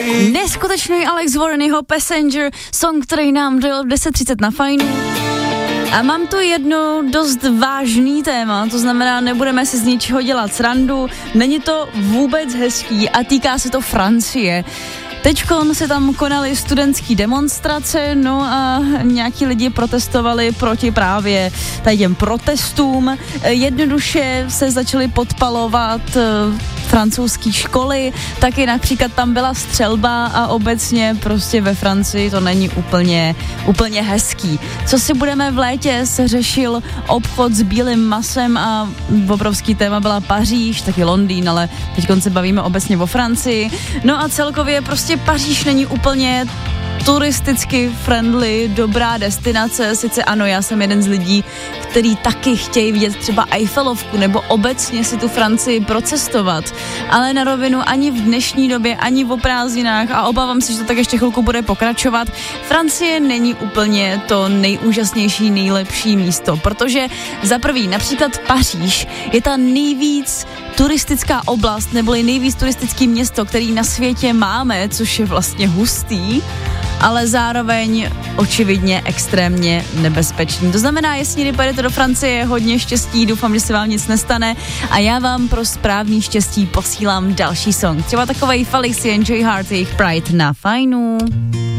Neskutečný Alex Warren, jeho Passenger, song, který nám dal v 10:30 na Fajnu. A mám tu jedno dost vážný téma, to znamená, nebudeme si z ničeho dělat srandu, není to vůbec hezký a týká se to Francie. Teďkon se tam konaly studentský demonstrace, no a nějaký lidi protestovali proti právě těm protestům. Jednoduše se začaly podpalovat francouzské školy, taky například tam byla střelba a obecně prostě ve Francii to není úplně hezký. Co si budeme v létě, se řešil obchod s bílým masem a obrovský téma byla Paříž, taky Londýn, ale teďkon se bavíme obecně o Francii. No a celkově prostě Paříž není úplně turisticky friendly, dobrá destinace, sice ano, já jsem jeden z lidí, který taky chtějí vidět třeba Eiffelovku nebo obecně si tu Francii procestovat, ale na rovinu ani v dnešní době, ani o prázdninách a obávám se, že to tak ještě chvilku bude pokračovat, Francie není úplně to nejúžasnější, nejlepší místo, protože za prvý, například Paříž je ta nejvíc turistická oblast, neboli nejvíc turistický město, který na světě máme, což je vlastně hustý, ale zároveň očividně extrémně nebezpečný. To znamená, jestli někdy pojedete do Francie, hodně štěstí, doufám, že se vám nic nestane a já vám pro správný štěstí posílám další song. Třeba takovej Felix Enjoy Heart, jejich Pride na Fajnu.